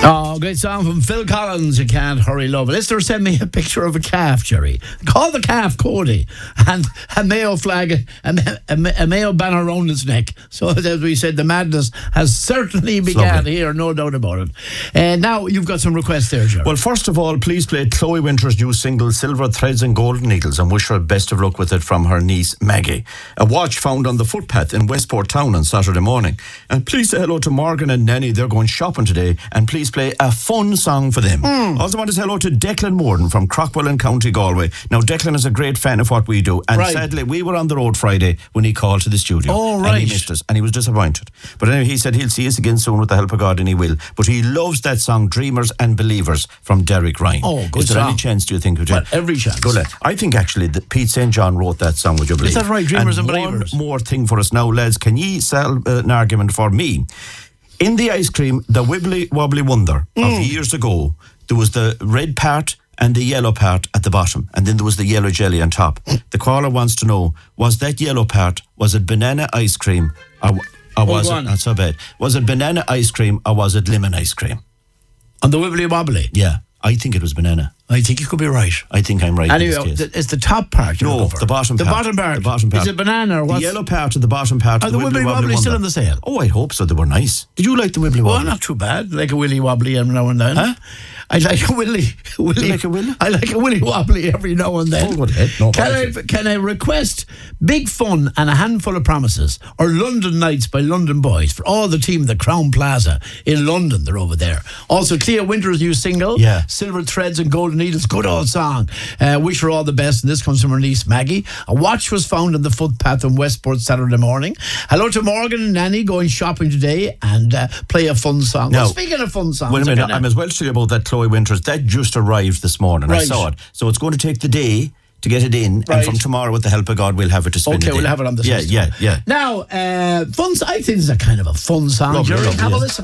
Oh, great song from Phil Collins, You Can't Hurry Love. A listener sent me a picture of a calf, Jerry. Call the calf Cody, and a Mayo flag, a Mayo banner around its neck. So, as we said, the madness has certainly begun here, no doubt about it. Now, you've got some requests there, Jerry. Well, first of all, please play Chloe Winter's new single, Silver Threads and Golden Needles, and wish her best of luck with it from her niece, Maggie. A watch found on the footpath in Westport Town on Saturday morning. And please say hello to Morgan and Nanny. They're going shopping today. And please play a fun song for them. Also want to say hello to Declan Morden from Crockwell in County Galway. Now, Declan is a great fan of what we do. And sadly, we were on the road Friday when he called to the studio. Oh, right. And he missed us. And he was disappointed. But anyway, he said he'll see us again soon with the help of God, and he will. But he loves that song, Dreamers and Believers, from Derek Ryan. Oh, good Is there song. any chance, do you think? Well, every chance. Good lad. I think actually that Pete St. John wrote that song, would you believe? Is that right, Dreamers and Believers? One more thing for us now, lads. Can ye sell an argument for me? In the ice cream, the Wibbly Wobbly Wonder of years ago, there was the red part and the yellow part at the bottom, and then there was the yellow jelly on top. The caller wants to know, was that yellow part, was it banana ice cream, or was it, not so bad, was it banana ice cream or was it lemon ice cream? On the Wibbly Wobbly? Yeah, I think it was banana. I think you could be right. I think I'm right. Anyway, in this case. it's the top part. No, the bottom part. The bottom part. The bottom part. Is it banana or what? The yellow part of the bottom part. Are the Wibbly Wobbly still on the sale? Oh, I hope so. They were nice. Did you like the Wibbly Wobbly? Well, not too bad. Like a Willy Wobbly every now and then. Huh? I like a Willy. You like a Willy? I like a Willy Wobbly every now and then. Oh, good head. No, can I request Big Fun and a Handful of Promises or London Nights by London Boys for all the team at the Crown Plaza in London? They're over there. Also, Clea Winter's new single, Silver Threads and Golden Needles. Good old song. Wish her all the best. And this comes from her niece, Maggie. A watch was found on the footpath in Westport Saturday morning. Hello to Morgan and Nanny going shopping today and play a fun song. Now, well, speaking of fun songs, wait a minute, I'm as well to you about that Chloe Winters. That just arrived this morning. I saw it. So it's going to take the day to get it in, and from tomorrow, with the help of God, we'll have it to spin. Okay, we'll have it on the system. Yeah. Now, fun. I think this is a kind of a fun song. Lovely, Jerry, have a listen.